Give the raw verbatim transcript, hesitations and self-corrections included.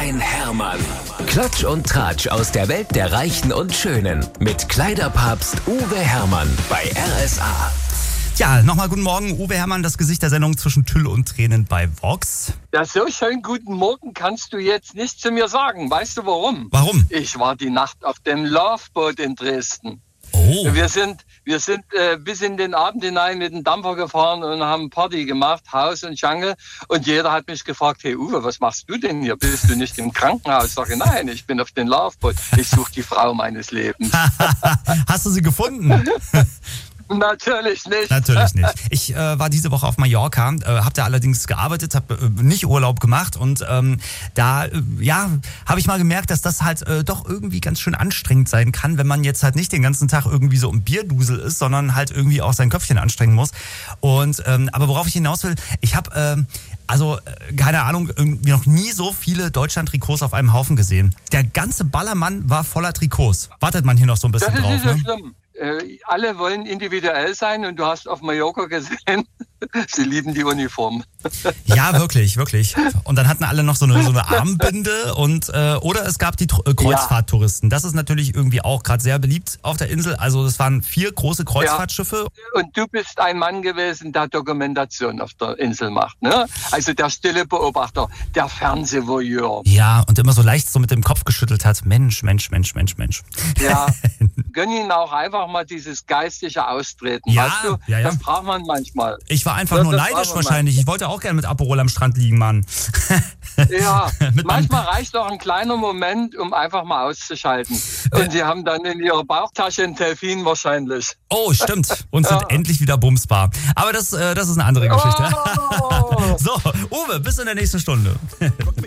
ein Hermann. Klatsch und Tratsch aus der Welt der Reichen und Schönen. Mit Kleiderpapst Uwe Hermann bei R S A. Ja, nochmal guten Morgen, Uwe Hermann, das Gesicht der Sendung zwischen Tüll und Tränen bei Vox. Ja, so schön guten Morgen kannst du jetzt nicht zu mir sagen. Weißt du warum? Warum? Ich war die Nacht auf dem Loveboat in Dresden. Oh. Wir sind, wir sind äh, bis in den Abend hinein mit dem Dampfer gefahren und haben Party gemacht, Haus und Jange. Und jeder hat mich gefragt, hey Uwe, was machst du denn hier? Bist du nicht im Krankenhaus? Ich sage, nein, ich bin auf dem Loveboat. Ich suche die Frau meines Lebens. Hast du sie gefunden? Natürlich nicht. Natürlich nicht. Ich äh, war diese Woche auf Mallorca, äh, habe da allerdings gearbeitet, habe äh, nicht Urlaub gemacht und ähm, da äh, ja habe ich mal gemerkt, dass das halt äh, doch irgendwie ganz schön anstrengend sein kann, wenn man jetzt halt nicht den ganzen Tag irgendwie so im Bierdusel ist, sondern halt irgendwie auch sein Köpfchen anstrengen muss. Und ähm, aber worauf ich hinaus will, ich habe äh, also, keine Ahnung, irgendwie noch nie so viele Deutschland-Trikots auf einem Haufen gesehen. Der ganze Ballermann war voller Trikots. Wartet man hier noch so ein bisschen Das ist drauf, nicht so ne? schlimm. Äh, alle wollen individuell sein und du hast auf Mallorca gesehen, sie lieben die Uniform. Ja, wirklich, wirklich. Und dann hatten alle noch so eine, so eine Armbinde und äh, oder es gab die Tr- äh, Kreuzfahrttouristen. Das ist natürlich irgendwie auch gerade sehr beliebt auf der Insel. Also es waren vier große Kreuzfahrtschiffe. Ja. Und du bist ein Mann gewesen, der Dokumentation auf der Insel macht, ne? Also der stille Beobachter, der Fernsehvoyeur. Ja, und immer so leicht so mit dem Kopf geschüttelt hat. Mensch, Mensch, Mensch, Mensch, Mensch. Ja, gönn ihnen auch einfach mal dieses geistige Austreten, Ja, weißt du? ja, ja. Das braucht man manchmal. Ich war einfach Das- nur das neidisch war man wahrscheinlich. Ich wollte auch gerne mit Aperol am Strand liegen, Mann. Ja, Mit meinem- manchmal reicht doch ein kleiner Moment, um einfach mal auszuschalten. Und sie haben dann in ihrer Bauchtasche ein Delfin wahrscheinlich. Oh, stimmt. Und sind Ja. endlich wieder bumsbar. Aber das, äh, das ist eine andere Geschichte. Oh! So, Uwe, bis in der nächsten Stunde.